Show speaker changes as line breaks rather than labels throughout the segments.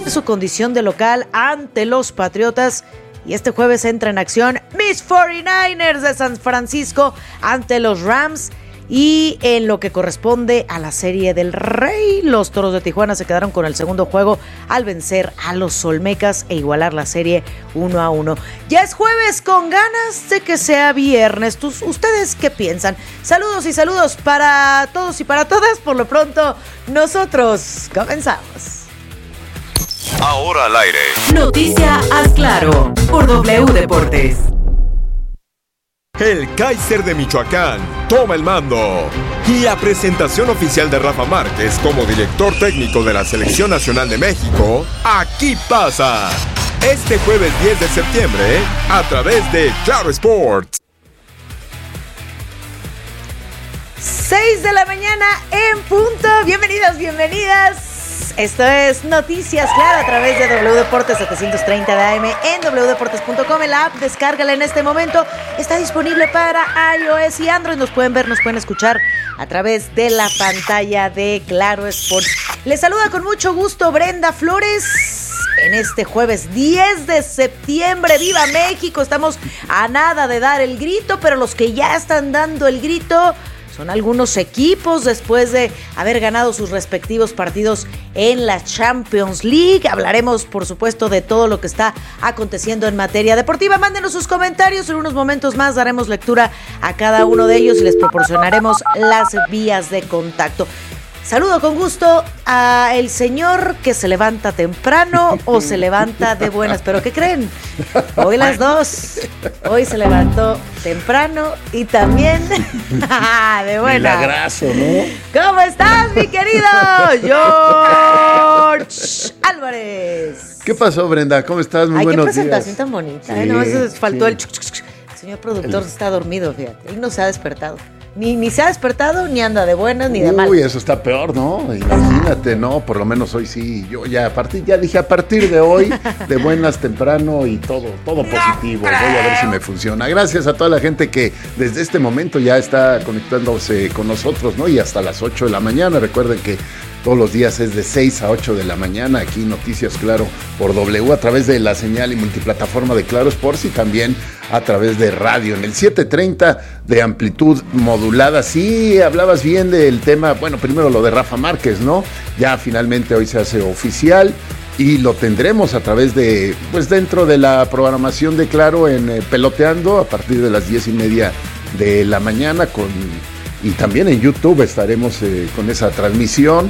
su condición de local ante los Patriotas. Y este jueves entra en acción mis 49ers de San Francisco ante los Rams. Y en lo que corresponde a la Serie del Rey, los Toros de Tijuana se quedaron con el segundo juego al vencer a los Olmecas e igualar la serie 1-1. Ya es jueves con ganas de que sea viernes. ¿Ustedes qué piensan? Saludos y saludos para todos y para todas. Por lo pronto, nosotros comenzamos.
Ahora al aire.
Noticia Haz Claro por W Deportes.
El Kaiser de Michoacán toma el mando y la presentación oficial de Rafa Márquez como director técnico de la Selección Nacional de México, aquí pasa. Este jueves 10 de septiembre a través de Claro Sports.
6 de la mañana en punto. Bienvenidos, bienvenidas. Esto es Noticias Claro a través de W Deportes 730 de AM en wdeportes.com. La app, descárgala en este momento. Está disponible para iOS y Android. Nos pueden ver, nos pueden escuchar a través de la pantalla de Claro Sports. Les saluda con mucho gusto Brenda Flores. En este jueves 10 de septiembre, ¡viva México! Estamos a nada de dar el grito, pero los que ya están dando el grito son algunos equipos después de haber ganado sus respectivos partidos en la Champions League. Hablaremos, por supuesto, de todo lo que está aconteciendo en materia deportiva. Mándenos sus comentarios. En unos momentos más daremos lectura a cada uno de ellos y les proporcionaremos las vías de contacto. Saludo con gusto a el señor que se levanta temprano o se levanta de buenas. ¿Pero qué creen? Hoy las dos. Hoy se levantó temprano y también de buenas.
Milagrazo, ¿no?
¿Cómo estás, mi querido George Álvarez?
¿Qué pasó, Brenda? ¿Cómo estás? Muy buenos días.
Qué presentación tan bonita.
Sí,
no, eso faltó
sí.
el... El señor productor está dormido, fíjate. Él no se ha despertado. Ni se ha despertado, ni anda de buenas, ni de mal.
Uy, eso está peor, ¿no? Imagínate, ¿no? Por lo menos hoy sí. Yo ya dije a partir de hoy, de buenas temprano y todo positivo. Voy a ver si me funciona. Gracias a toda la gente que desde este momento ya está conectándose con nosotros, ¿no? Y hasta las 8 de la mañana. Recuerden que todos los días es de 6 a 8 de la mañana. Aquí Noticias Claro por W a través de la señal y multiplataforma de Claro Sports y también a través de radio en el 730 de amplitud modulada. Sí, hablabas bien del tema, bueno, primero lo de Rafa Márquez, ¿no? Ya finalmente hoy se hace oficial y lo tendremos a través de, pues dentro de la programación de Claro en Peloteando a partir de las 10:30 de la mañana y también en YouTube estaremos con esa transmisión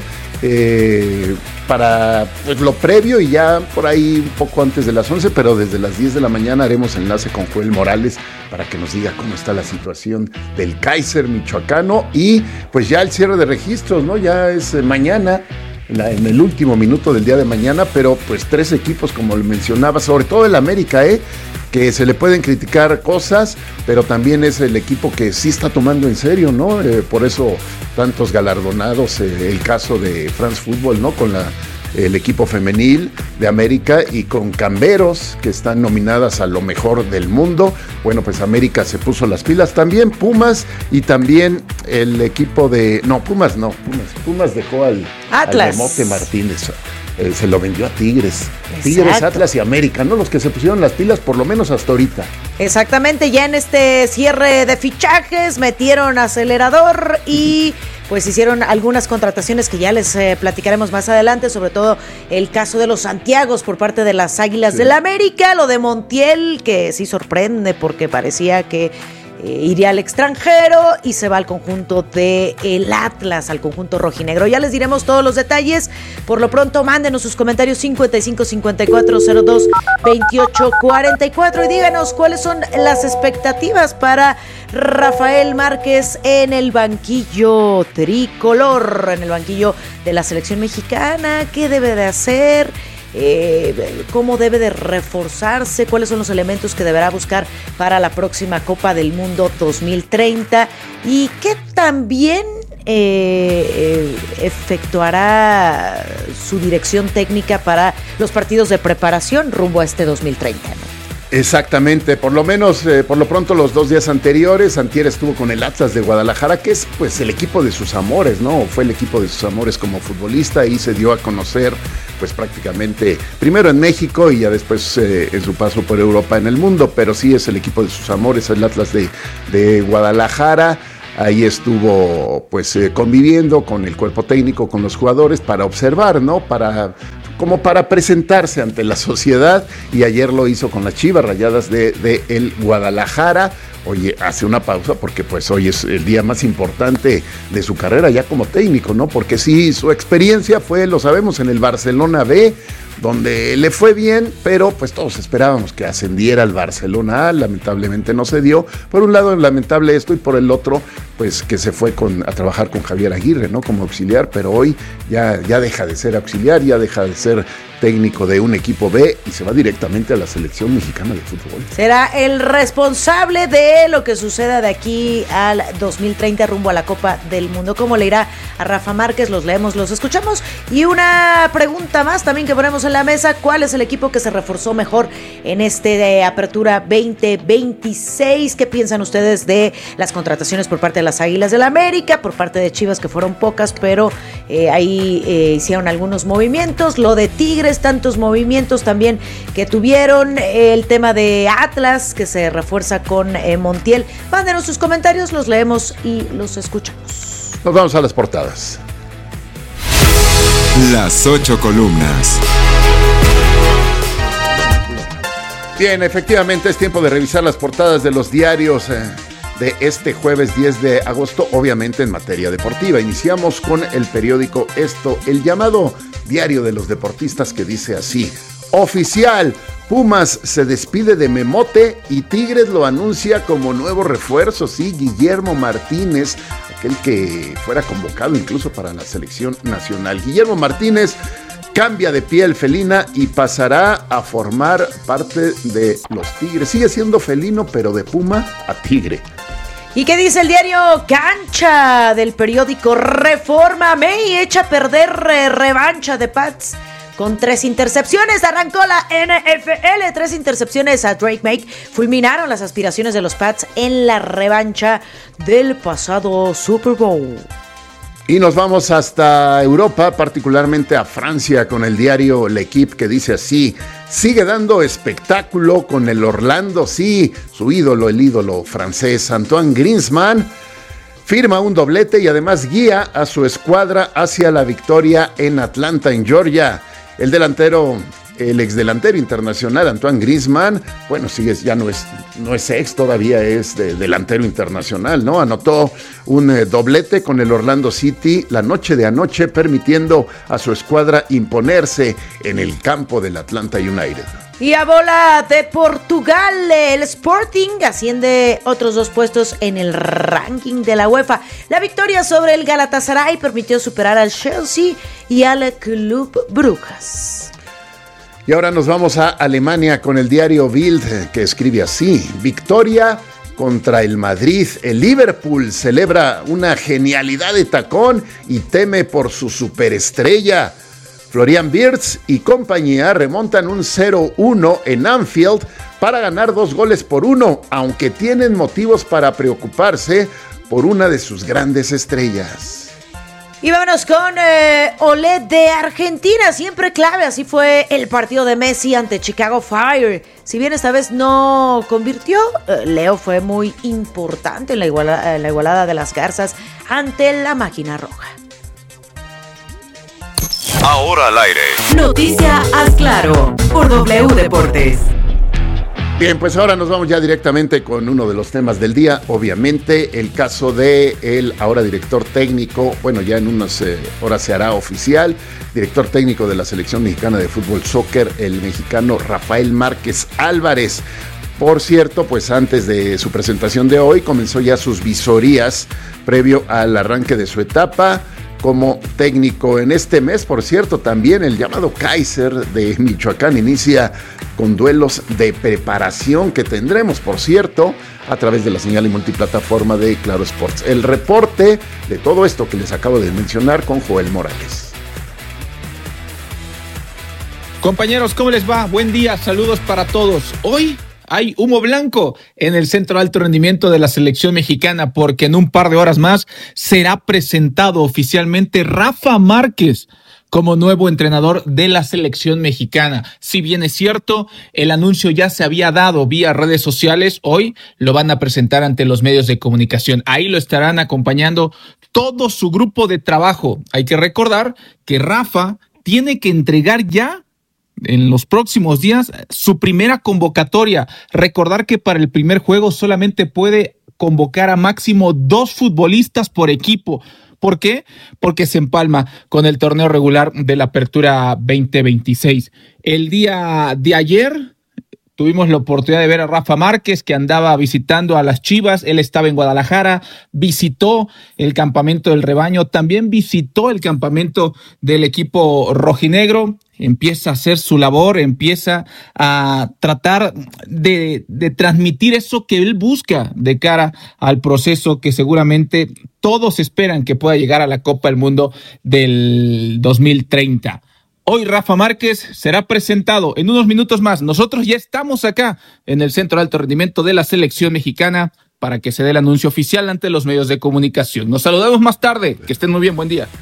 para pues, lo previo y ya por ahí un poco antes de las 11, pero desde las 10 de la mañana haremos enlace con Joel Morales para que nos diga cómo está la situación del Kaiser michoacano y pues ya el cierre de registros, ¿no? Ya es mañana. En el último minuto del día de mañana, pero pues 3 equipos, como le mencionaba, sobre todo el América, que se le pueden criticar cosas, pero también es el equipo que sí está tomando en serio, ¿no? Por eso tantos galardonados, el caso de France Football, ¿no? Con el equipo femenil de América y con Camberos, que están nominadas a lo mejor del mundo. Bueno, pues América se puso las pilas, también Pumas y también el equipo de... No, Pumas dejó al Remote Martínez. Se lo vendió a Tigres. Exacto. Tigres, Atlas y América, ¿no? Los que se pusieron las pilas por lo menos hasta ahorita.
Exactamente, ya en este cierre de fichajes metieron acelerador y pues hicieron algunas contrataciones que ya les platicaremos más adelante, sobre todo el caso de los Santiagos por parte de las Águilas del América, lo de Montiel, que sí sorprende porque parecía que iría al extranjero y se va al conjunto del Atlas, al conjunto rojinegro. Ya les diremos todos los detalles. Por lo pronto, mándenos sus comentarios 55-5402-2844 y díganos cuáles son las expectativas para Rafael Márquez en el banquillo tricolor, en el banquillo de la selección mexicana. ¿Qué debe de hacer? Cómo debe de reforzarse, cuáles son los elementos que deberá buscar para la próxima Copa del Mundo 2030 y qué también efectuará su dirección técnica para los partidos de preparación rumbo a este 2030, ¿no?
Exactamente, por lo menos, por lo pronto los 2 días anteriores, antier estuvo con el Atlas de Guadalajara, que es pues el equipo de sus amores, ¿no? Fue el equipo de sus amores como futbolista y se dio a conocer pues prácticamente primero en México y ya después en su paso por Europa, en el mundo, pero sí es el equipo de sus amores, el Atlas de Guadalajara. Ahí estuvo pues conviviendo con el cuerpo técnico, con los jugadores para observar, ¿no? Como para presentarse ante la sociedad, y ayer lo hizo con las Chivas Rayadas de el Guadalajara. Oye, hace una pausa porque pues hoy es el día más importante de su carrera ya como técnico, ¿no? Porque sí, su experiencia fue, lo sabemos, en el Barcelona B, donde le fue bien, pero pues todos esperábamos que ascendiera al Barcelona A, lamentablemente no se dio. Por un lado lamentable esto y por el otro pues que se fue a trabajar con Javier Aguirre, ¿no? Como auxiliar, pero hoy ya deja de ser auxiliar, ya deja de ser técnico de un equipo B y se va directamente a la selección mexicana de fútbol.
Será el responsable de lo que suceda de aquí al 2030 rumbo a la Copa del Mundo. ¿Cómo le irá a Rafa Márquez? Los leemos, los escuchamos. Y una pregunta más también que ponemos en la mesa: ¿cuál es el equipo que se reforzó mejor en de Apertura 2026? ¿Qué piensan ustedes de las contrataciones por parte de las Águilas del América, por parte de Chivas, que fueron pocas, pero ahí hicieron algunos movimientos? Lo de Tigres, tantos movimientos también que tuvieron. El tema de Atlas, que se refuerza con Montiel. Mándenos sus comentarios, los leemos y los escuchamos.
Nos vamos a las portadas.
Las 8 columnas.
Bien, efectivamente es tiempo de revisar las portadas de los diarios de este jueves 10 de agosto, obviamente en materia deportiva. Iniciamos con el periódico Esto, el llamado diario de los deportistas, que dice así: oficial, Pumas se despide de Memote y Tigres lo anuncia como nuevo refuerzo. Sí, Guillermo Martínez, aquel que fuera convocado incluso para la selección nacional. Guillermo Martínez cambia de piel felina y pasará a formar parte de los Tigres. Sigue siendo felino, pero de Puma a Tigre.
¿Y qué dice el diario Cancha del periódico Reforma? May echa a perder revancha de Pats con 3 intercepciones. Arrancó la NFL, 3 intercepciones a Drake May fulminaron las aspiraciones de los Pats en la revancha del pasado Super Bowl.
Y nos vamos hasta Europa, particularmente a Francia, con el diario L'Equipe, que dice así: sigue dando espectáculo con el Orlando, sí, su ídolo, el ídolo francés Antoine Griezmann, firma un doblete y además guía a su escuadra hacia la victoria en Atlanta, en Georgia. El exdelantero internacional Antoine Griezmann, bueno, ya no es ex, todavía es delantero internacional, ¿no? Anotó un doblete con el Orlando City la noche de anoche, permitiendo a su escuadra imponerse en el campo del Atlanta United.
Y a bola de Portugal, el Sporting asciende otros 2 puestos en el ranking de la UEFA. La victoria sobre el Galatasaray permitió superar al Chelsea y al Club Brujas.
Y ahora nos vamos a Alemania con el diario Bild, que escribe así: victoria contra el Madrid. El Liverpool celebra una genialidad de tacón y teme por su superestrella. Florian Wirtz y compañía remontan un 0-1 en Anfield para ganar 2-1, aunque tienen motivos para preocuparse por una de sus grandes estrellas.
Y vámonos con Olé de Argentina, siempre clave. Así fue el partido de Messi ante Chicago Fire. Si bien esta vez no convirtió, Leo fue muy importante en la igualada de las Garzas ante la máquina roja.
Ahora al aire.
Noticia Haz Claro por W Deportes.
Bien, pues ahora nos vamos ya directamente con uno de los temas del día. Obviamente el caso de el ahora director técnico, bueno, ya en unas horas se hará oficial, director técnico de la selección mexicana de fútbol soccer, el mexicano Rafael Márquez Álvarez. Por cierto, pues antes de su presentación de hoy comenzó ya sus visorías previo al arranque de su etapa como técnico. En este mes, por cierto, también el llamado Kaiser de Michoacán inicia con duelos de preparación que tendremos, por cierto, a través de la señal y multiplataforma de Claro Sports. El reporte de todo esto que les acabo de mencionar con Joel Morales.
Compañeros, ¿cómo les va? Buen día, saludos para todos. Hoy hay humo blanco en el Centro de Alto Rendimiento de la selección mexicana, porque en un par de horas más será presentado oficialmente Rafa Márquez como nuevo entrenador de la selección mexicana. Si bien es cierto, el anuncio ya se había dado vía redes sociales, hoy lo van a presentar ante los medios de comunicación. Ahí lo estarán acompañando todo su grupo de trabajo. Hay que recordar que Rafa tiene que entregar ya en los próximos días su primera convocatoria. Recordar que para el primer juego solamente puede convocar a máximo 2 futbolistas por equipo. ¿Por qué? Porque se empalma con el torneo regular de la Apertura 2026. El día de ayer tuvimos la oportunidad de ver a Rafa Márquez, que andaba visitando a las Chivas. Él estaba en Guadalajara, visitó el campamento del rebaño, también visitó el campamento del equipo rojinegro. Empieza a hacer su labor, empieza a tratar de transmitir eso que él busca de cara al proceso que seguramente todos esperan que pueda llegar a la Copa del Mundo del 2030. Hoy Rafa Márquez será presentado en unos minutos más. Nosotros ya estamos acá en el Centro de Alto Rendimiento de la selección mexicana para que se dé el anuncio oficial ante los medios de comunicación. Nos saludamos más tarde. Que estén muy bien. Buen día.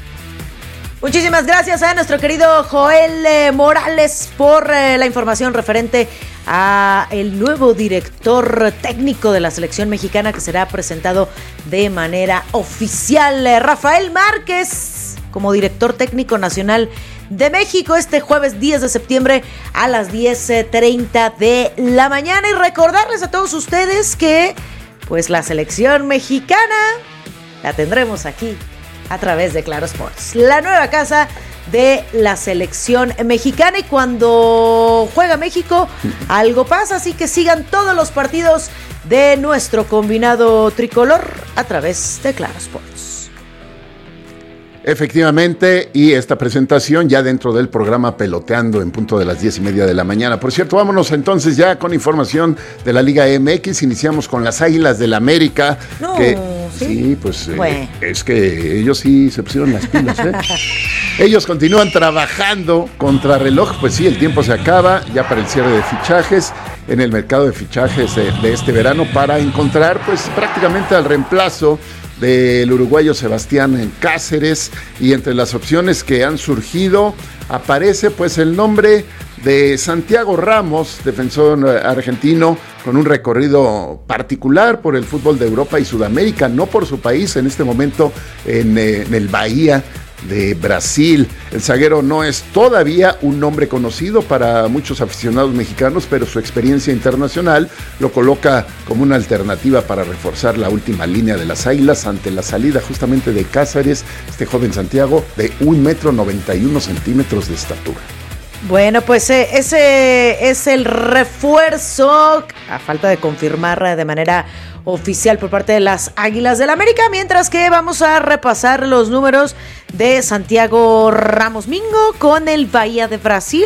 Muchísimas gracias a nuestro querido Joel Morales por la información referente a el nuevo director técnico de la selección mexicana que será presentado de manera oficial. Rafael Márquez como director técnico nacional de México este jueves 10 de septiembre a las 10:30 de la mañana. Y recordarles a todos ustedes que pues la selección mexicana la tendremos aquí a través de Claro Sports, la nueva casa de la selección mexicana. Y cuando juega México, algo pasa, así que sigan todos los partidos de nuestro combinado tricolor a través de Claro Sports.
Efectivamente, y esta presentación ya dentro del programa Peloteando en punto de las 10:30 de la mañana. Por cierto, vámonos entonces ya con información de la Liga MX. Iniciamos con las Águilas del América.
No,
que,
sí,
pues
bueno.
Es que ellos sí se pusieron las pilas, ¿eh? Ellos continúan trabajando contra reloj. Pues sí, el tiempo se acaba ya para el cierre de fichajes en el mercado de fichajes de este verano para encontrar pues prácticamente al reemplazo del uruguayo Sebastián Cáceres. Y entre las opciones que han surgido aparece pues el nombre de Santiago Ramos, defensor argentino con un recorrido particular por el fútbol de Europa y Sudamérica, no por su país, en este momento en el Bahía de Brasil. El zaguero no es todavía un nombre conocido para muchos aficionados mexicanos, pero su experiencia internacional lo coloca como una alternativa para reforzar la última línea de las Águilas ante la salida justamente de Cáceres, este joven Santiago de 1,91 m de estatura.
Bueno, pues ese es el refuerzo, a falta de confirmar de manera oficial por parte de las Águilas del América, mientras que vamos a repasar los números de Santiago Ramos Mingo con el Bahía de Brasil.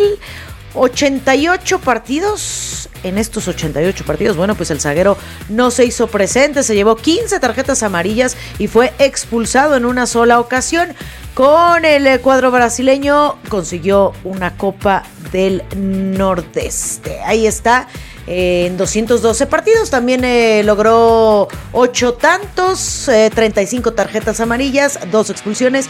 88 partidos. En estos 88 partidos, bueno, pues el zaguero no se hizo presente, se llevó 15 tarjetas amarillas y fue expulsado en una sola ocasión. Con el cuadro brasileño consiguió una Copa del Nordeste. Ahí está. En 212 partidos también logró 8 tantos, 35 tarjetas amarillas, 2 expulsiones,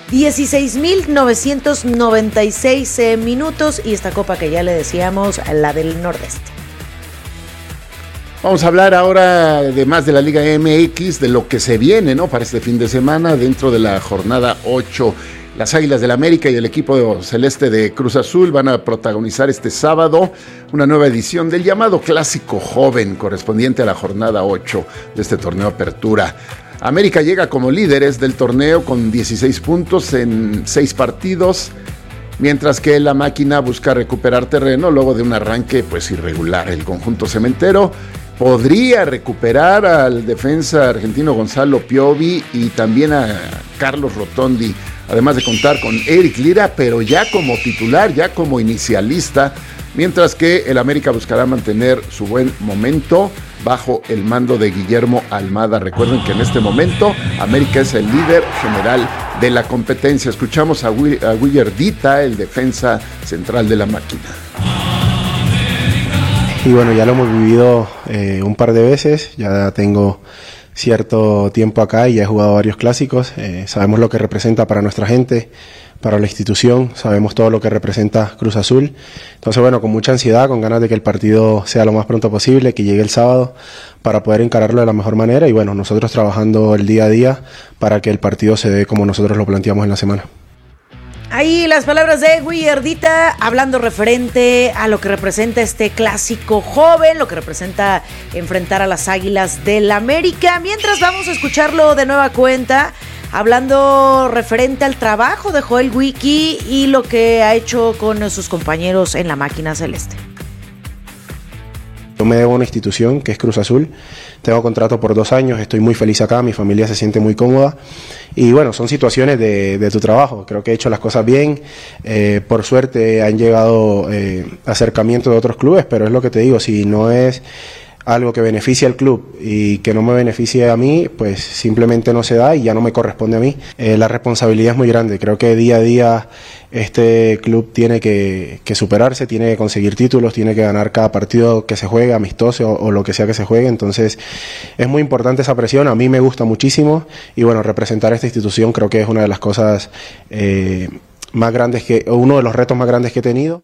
16,996 minutos y esta copa que ya le decíamos, la del Nordeste.
Vamos a hablar ahora además de la Liga MX, de lo que se viene, ¿no?, para este fin de semana dentro de la jornada 8. Las Águilas del América y el equipo celeste de Cruz Azul van a protagonizar este sábado una nueva edición del llamado Clásico Joven, correspondiente a la jornada 8 de este torneo Apertura. América llega como líderes del torneo con 16 puntos en 6 partidos, mientras que la máquina busca recuperar terreno luego de un arranque pues irregular. El conjunto cementero podría recuperar al defensa argentino Gonzalo Piovi y también a Carlos Rotondi, además de contar con Eric Lira, pero ya como titular, ya como inicialista, mientras que el América buscará mantener su buen momento bajo el mando de Guillermo Almada. Recuerden que en este momento América es el líder general de la competencia. Escuchamos a Willardita, el defensa central de la máquina.
bueno, ya lo hemos vivido un par de veces, ya tengo cierto tiempo acá y ya he jugado varios clásicos, sabemos lo que representa para nuestra gente, para la institución, sabemos todo lo que representa Cruz Azul, entonces bueno, con mucha ansiedad, con ganas de que el partido sea lo más pronto posible, que llegue el sábado para poder encararlo de la mejor manera y bueno, nosotros trabajando el día a día para que el partido se dé como nosotros lo planteamos en la semana.
Ahí las palabras de Egui Ardita hablando referente a lo que representa este clásico joven, lo que representa enfrentar a las Águilas del América. Mientras vamos a escucharlo de nueva cuenta, hablando referente al trabajo de Joel Wiki y lo que ha hecho con sus compañeros en la máquina celeste.
Yo me debo a una institución que es Cruz Azul, tengo contrato por 2 años, estoy muy feliz acá, mi familia se siente muy cómoda y bueno, son situaciones de tu trabajo, creo que he hecho las cosas bien, por suerte han llegado acercamientos de otros clubes, pero es lo que te digo, si no es algo que beneficie al club y que no me beneficie a mí, pues simplemente no se da y ya no me corresponde a mí. La responsabilidad es muy grande, creo que día a día este club tiene que superarse, tiene que conseguir títulos, tiene que ganar cada partido que se juegue, amistoso o lo que sea que se juegue, entonces es muy importante esa presión, a mí me gusta muchísimo y bueno, representar a esta institución creo que es una de las cosas más grandes uno de los retos más grandes que he tenido.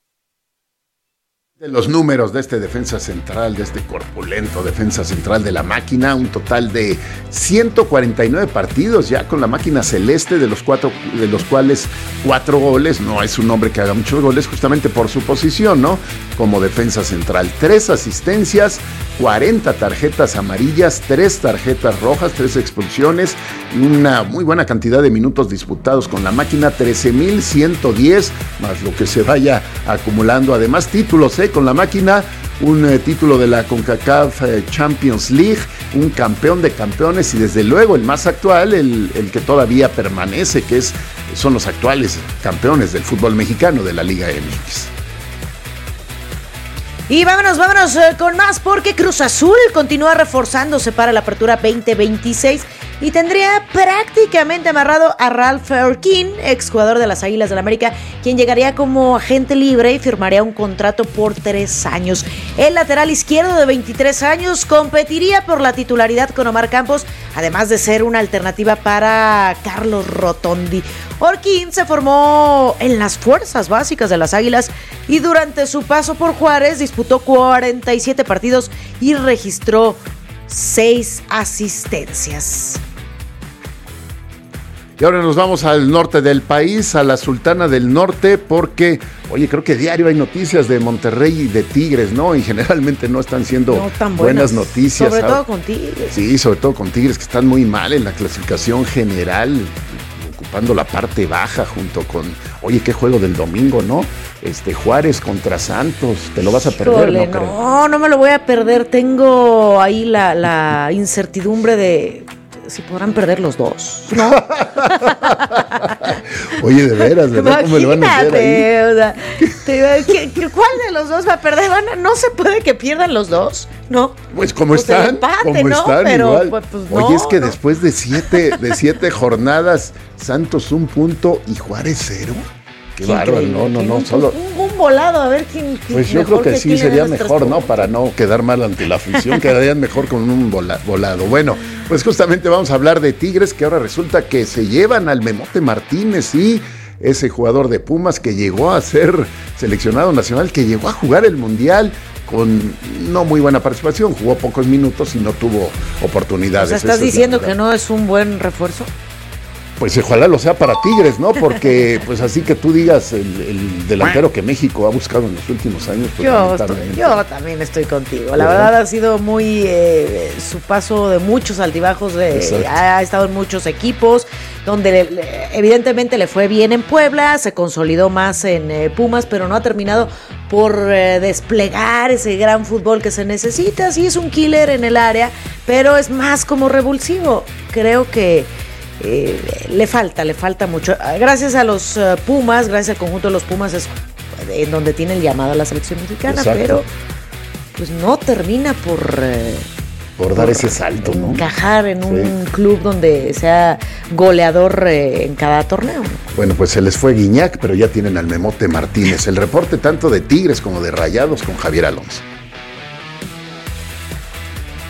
De los números de este defensa central, de este corpulento defensa central de la máquina, un total de 149 partidos ya con la máquina celeste, de los cuales 4 goles, no es un hombre que haga muchos goles justamente por su posición, ¿no? Como defensa central, 3 asistencias, 40 tarjetas amarillas, 3 tarjetas rojas, 3 expulsiones, una muy buena cantidad de minutos disputados con la máquina, 13,110, más lo que se vaya acumulando, además títulos, con la máquina, un título de la CONCACAF Champions League, un campeón de campeones y desde luego el más actual, el que todavía permanece, que son los actuales campeones del fútbol mexicano de la Liga MX.
Y vámonos con más porque Cruz Azul continúa reforzándose para la apertura 2026 y tendría prácticamente amarrado a Ralph Erquín, exjugador de las Águilas del América, quien llegaría como agente libre y firmaría un contrato por 3 años. El lateral izquierdo de 23 años competiría por la titularidad con Omar Campos, además de ser una alternativa para Carlos Rotondi. Erquín se formó en las fuerzas básicas de las Águilas y durante su paso por Juárez disputó 47 partidos y registró 6 asistencias.
Y ahora nos vamos al norte del país, a la Sultana del Norte, porque, oye, creo que diario hay noticias de Monterrey y de Tigres, ¿no? Y generalmente no están siendo tan buenas noticias.
Sobre todo con Tigres.
Sí, sobre todo con Tigres, que están muy mal en la clasificación general, ocupando la parte baja junto con, oye, qué juego del domingo, ¿no? Juárez contra Santos, te lo vas a perder, ¿no? Creo.
No me lo voy a perder, tengo ahí la incertidumbre de si podrán perder los dos, ¿no?
Oye, de veras, ¿verdad? ¿Cómo le van a hacer ahí?
O sea, ¿cuál de los dos va a perder? No se puede que pierdan los dos, ¿no?
Pues como están,
empate,
como
¿no?
están,
pero,
igual.
Pues,
oye, es que después de 7 jornadas, Santos 1 punto y Juárez 0. Qué bárbaro, no, solo
un volado, a ver quién
pues yo creo que sí sería mejor, ¿no? Para no quedar mal ante la afición, quedarían mejor con un volado. Bueno, pues justamente vamos a hablar de Tigres, que ahora resulta que se llevan al Memote Martínez, y ese jugador de Pumas que llegó a ser seleccionado nacional, que llegó a jugar el Mundial con no muy buena participación, jugó pocos minutos y no tuvo oportunidades.
O sea, ¿estás diciendo que no es un buen refuerzo?
Pues ojalá lo sea para Tigres, ¿no? Porque pues así que tú digas el delantero que México ha buscado en los últimos años. Pues,
yo también estoy contigo. La verdad ha sido muy su paso de muchos altibajos, ha estado en muchos equipos, donde evidentemente le fue bien en Puebla, se consolidó más en Pumas, pero no ha terminado por desplegar ese gran fútbol que se necesita. Sí es un killer en el área, pero es más como revulsivo. Creo que le falta mucho. Gracias a los Pumas, gracias al conjunto de los Pumas es en donde tiene el llamado a la selección mexicana. Exacto. Pero pues no termina por
dar ese salto, ¿no?
Encajar en un club donde sea goleador en cada torneo.
Bueno, pues se les fue Guiñac, pero ya tienen al Memote Martínez. El reporte tanto de Tigres como de Rayados con Javier Alonso.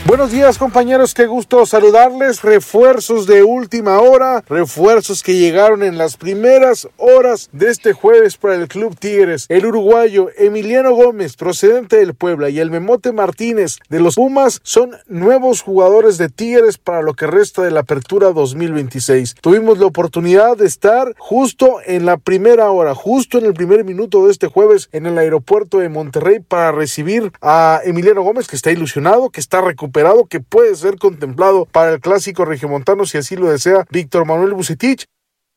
Buenos días, compañeros, qué gusto saludarles. Refuerzos de última hora, refuerzos que llegaron en las primeras horas de este jueves para el Club Tigres. El uruguayo Emiliano Gómez, procedente del Puebla, y el Memote Martínez de los Pumas son nuevos jugadores de Tigres para lo que resta de la apertura 2026. Tuvimos la oportunidad de estar justo en la primera hora, justo en el primer minuto de este jueves en el aeropuerto de Monterrey para recibir a Emiliano Gómez, que está ilusionado, que está recuperado, que puede ser contemplado para el clásico regiomontano si así lo desea Víctor Manuel Vucetich.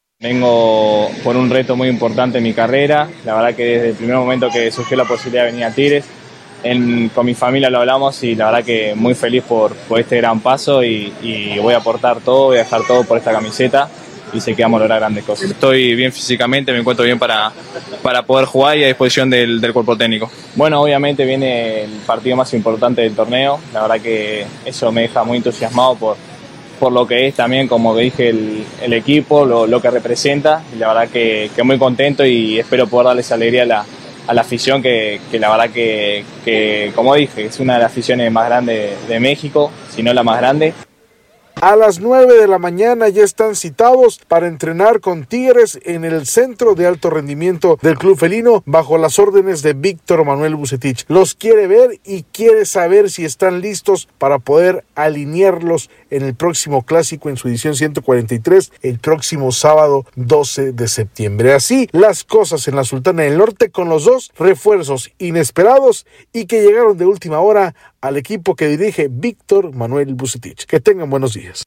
Vengo por un reto muy importante en mi carrera. La verdad que desde el primer momento que surgió la posibilidad de venir a Tigres, con mi familia lo hablamos y la verdad que muy feliz por este gran paso y voy a aportar todo, voy a dejar todo por esta camiseta y sé que vamos a lograr grandes cosas. Estoy bien físicamente, me encuentro bien para poder jugar y a disposición del cuerpo técnico. Bueno, obviamente viene el partido más importante del torneo, la verdad que eso me deja muy entusiasmado por lo que es también, como dije, el equipo, lo que representa, y la verdad que muy contento y espero poder darles alegría a la afición que la verdad que, como dije, es una de las aficiones más grandes de México, si no la más grande.
A las 9 de la mañana ya están citados para entrenar con Tigres en el centro de alto rendimiento del club felino bajo las órdenes de Víctor Manuel Vucetich. Los quiere ver y quiere saber si están listos para poder alinearlos en el próximo clásico en su edición 143 el próximo sábado 12 de septiembre. Así las cosas en la Sultana del Norte con los dos refuerzos inesperados y que llegaron de última hora al equipo que dirige Víctor Manuel Vucetich. Que tengan buenos días.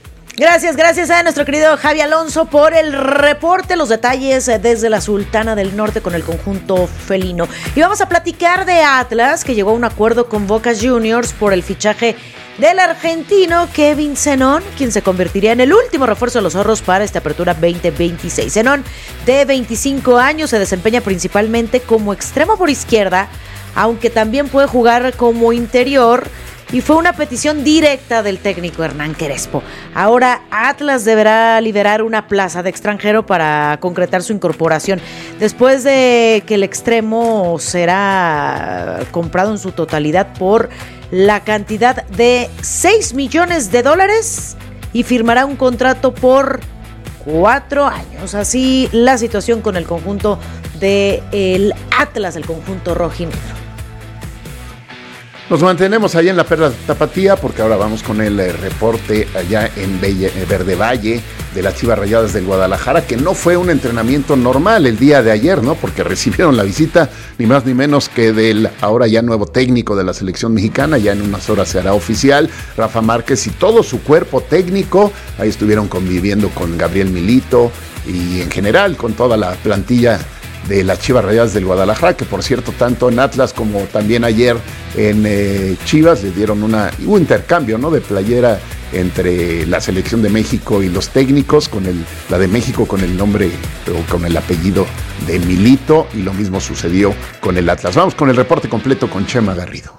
Gracias a nuestro querido Javi Alonso por el reporte, los detalles desde la Sultana del Norte con el conjunto felino. Y vamos a platicar de Atlas, que llegó a un acuerdo con Boca Juniors por el fichaje del argentino Kevin Zenón, quien se convertiría en el último refuerzo de los zorros para esta apertura 2026. Zenón, de 25 años, se desempeña principalmente como extremo por izquierda, aunque también puede jugar como interior, y fue una petición directa del técnico Hernán Crespo. Ahora Atlas deberá liberar una plaza de extranjero para concretar su incorporación, después de que el extremo será comprado en su totalidad por la cantidad de $6 millones y firmará un contrato por 4 años. Así la situación con el conjunto del Atlas, el conjunto rojinegro.
Nos mantenemos allá en la Perla Tapatía porque ahora vamos con el reporte allá en Verde Valle de las Chivas Rayadas del Guadalajara, que no fue un entrenamiento normal el día de ayer, ¿no? Porque recibieron la visita ni más ni menos que del ahora ya nuevo técnico de la selección mexicana. Ya en unas horas se hará oficial, Rafa Márquez y todo su cuerpo técnico. Ahí estuvieron conviviendo con Gabriel Milito y en general con toda la plantilla de las Chivas Rayadas del Guadalajara, que por cierto tanto en Atlas como también ayer en Chivas le dieron un intercambio, ¿no?, de playera entre la selección de México y los técnicos, con la de México con el nombre o con el apellido de Milito, y lo mismo sucedió con el Atlas. Vamos con el reporte completo con Chema Garrido.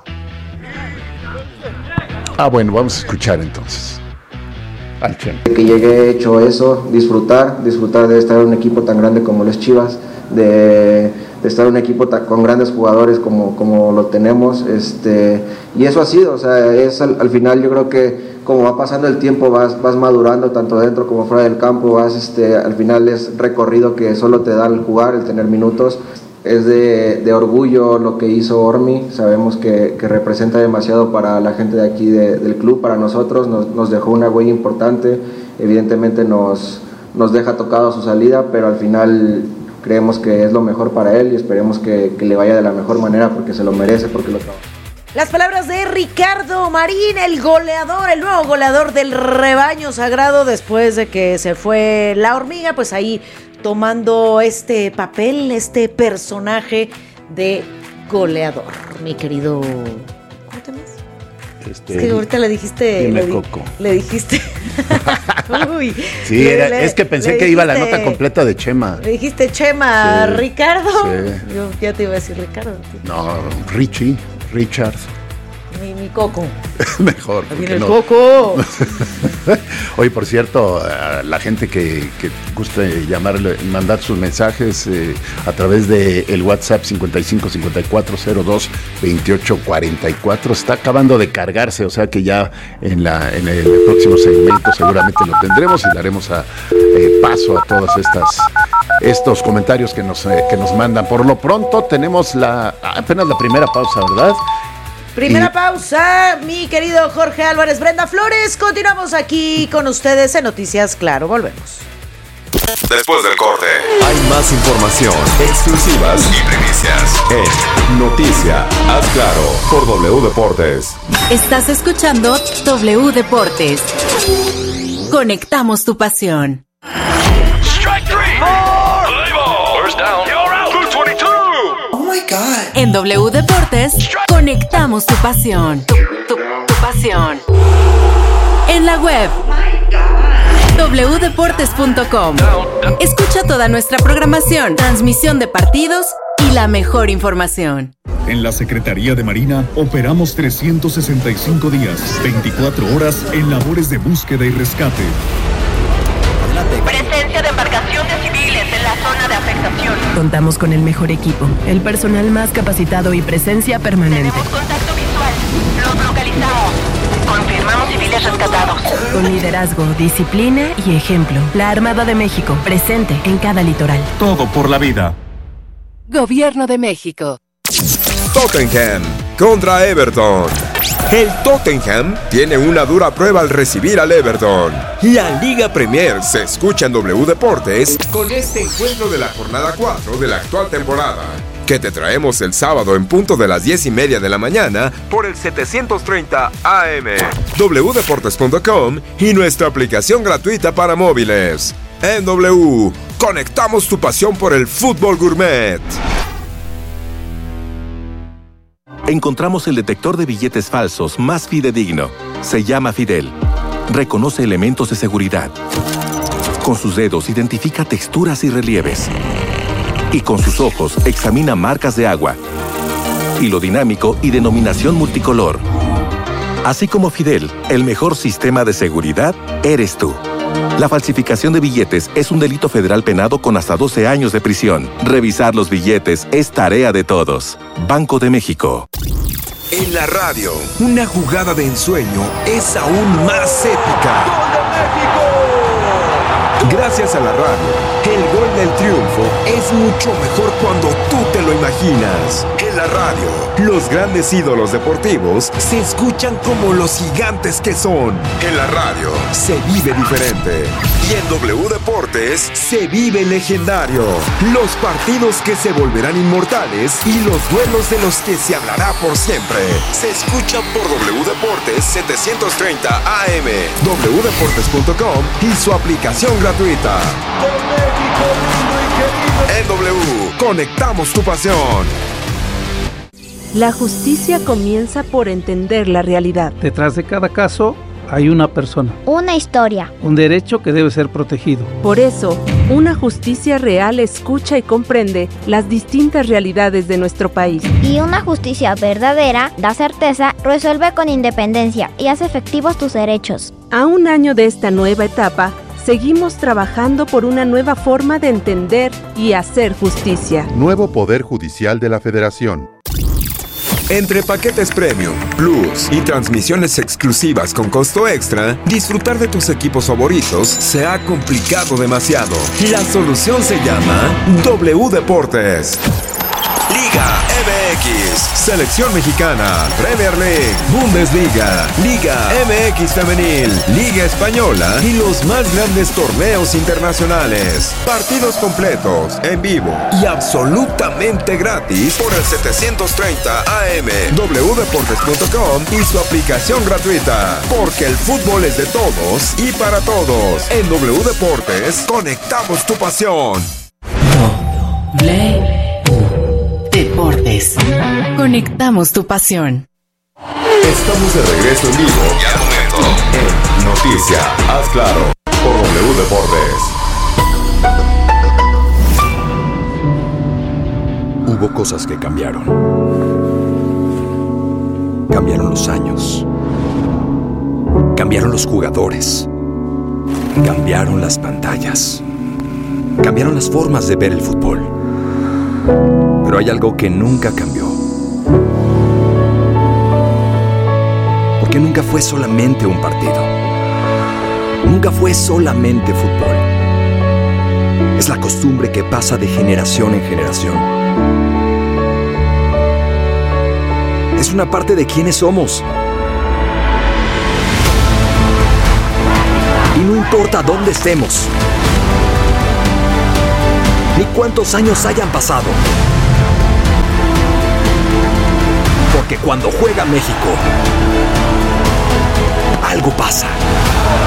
Bueno, vamos a escuchar entonces al Chema.
Que llegué hecho eso, disfrutar de estar en un equipo tan grande como los Chivas, de estar en un equipo con grandes jugadores como lo tenemos, y eso ha sido, o sea, es al final yo creo que como va pasando el tiempo vas madurando tanto dentro como fuera del campo, al final es recorrido que solo te da el jugar, el tener minutos. Es de orgullo lo que hizo Ormi, sabemos que representa demasiado para la gente de aquí del club, para nosotros, nos dejó una huella importante, evidentemente nos deja tocado su salida, pero al final creemos que es lo mejor para él y esperemos que le vaya de la mejor manera porque se lo merece, porque lo trabaja.
Las palabras de Ricardo Marín, el nuevo goleador del rebaño sagrado, después de que se fue la hormiga, pues ahí tomando este papel, este personaje de goleador, mi querido. ¿Cómo te llamas? Es que ahorita le dijiste.
Coco.
Le dijiste. Uy.
Sí, es que pensé que iba la nota completa de Chema.
Le dijiste Chema, sí, Ricardo.
Sí.
Yo ya te iba a decir Ricardo.
No, Richard.
Mi coco.
Mejor.
Viene el coco.
Oye, por cierto, a la gente que guste mandar sus mensajes a través de el WhatsApp 5554022844, está acabando de cargarse, o sea que ya en el próximo segmento seguramente lo tendremos y daremos paso a todos estos comentarios que nos mandan. Por lo pronto tenemos apenas la primera pausa, ¿verdad?
Primera pausa, mi querido Jorge Álvarez, Brenda Flores. Continuamos aquí con ustedes en Noticias Claro. Volvemos.
Después del corte,
Hay más información, exclusivas
y primicias.
en Noticia, haz claro, por W Deportes.
Estás escuchando W Deportes. Conectamos tu pasión.
Strike three. First down. You're out. Good 22.
Oh my God.
En W Deportes, conectamos tu pasión. Tu pasión. En la web wdeportes.com. Escucha toda nuestra programación, transmisión de partidos y la mejor información.
En la Secretaría de Marina operamos 365 días, 24 horas en labores de búsqueda y rescate.
Presencia de embarcaciones civiles en la zona de afectación.
Contamos con el mejor equipo, el personal más capacitado y presencia permanente.
Tenemos contacto visual. Los localizamos. Confirmamos civiles rescatados.
Con liderazgo, disciplina y ejemplo. La Armada de México, presente en cada litoral.
Todo por la vida.
Gobierno de México.
Tottenham contra Everton. El Tottenham tiene una dura prueba al recibir al Everton. La Liga Premier se escucha en W Deportes con este encuentro de la jornada 4 de la actual temporada, que te traemos el sábado en punto de las 10:30 de la mañana por el 730 AM, wdeportes.com y nuestra aplicación gratuita para móviles. En W, conectamos tu pasión por el fútbol gourmet.
Encontramos el detector de billetes falsos más fidedigno. Se llama Fidel. Reconoce elementos de seguridad. Con sus dedos identifica texturas y relieves. Y con sus ojos examina marcas de agua, hilo dinámico y denominación multicolor. Así como Fidel, el mejor sistema de seguridad eres tú. La falsificación de billetes es un delito federal penado con hasta 12 años de prisión. Revisar los billetes es tarea de todos. Banco de México.
En la radio, una jugada de ensueño es aún más épica. ¡Gol de México! Gracias a la radio, el gol del triunfo es mucho mejor cuando tú te lo imaginas. En la radio, los grandes ídolos deportivos se escuchan como los gigantes que son. En la radio, se vive diferente. Y en W Deportes, se vive legendario. Los partidos que se volverán inmortales y los duelos de los que se hablará por siempre. Se escuchan por W Deportes 730 AM, wdeportes.com y su aplicación gratuita. En W, conectamos tu pasión.
La justicia comienza por entender la realidad.
Detrás de cada caso hay una persona.
Una historia.
Un derecho que debe ser protegido.
Por eso, una justicia real escucha y comprende las distintas realidades de nuestro país.
Y una justicia verdadera da certeza, resuelve con independencia y hace efectivos tus derechos.
A un año de esta nueva etapa, seguimos trabajando por una nueva forma de entender y hacer justicia.
Nuevo Poder Judicial de la Federación.
Entre paquetes premium, plus y transmisiones exclusivas con costo extra, disfrutar de tus equipos favoritos se ha complicado demasiado. La solución se llama W Deportes. Liga MX, Selección Mexicana, Premier League, Bundesliga, Liga MX Femenil, Liga Española y los más grandes torneos internacionales. Partidos completos, en vivo y absolutamente gratis por el 730 AM, wdeportes.com y su aplicación gratuita. Porque el fútbol es de todos y para todos. En W Deportes, conectamos tu pasión.
Deportes. Conectamos tu pasión.
Estamos de regreso en vivo
Y al momento,
en Noticia, haz claro, por W Deportes.
Hubo cosas que cambiaron.
Cambiaron los años. Cambiaron los jugadores. Cambiaron las pantallas. Cambiaron las formas de ver el fútbol. Pero hay algo que nunca cambió. Porque nunca fue solamente un partido. Nunca fue solamente fútbol. Es la costumbre que pasa de generación en generación. Es una parte de quiénes somos. Y no importa dónde estemos, ni cuántos años hayan pasado. Porque cuando juega México, algo pasa.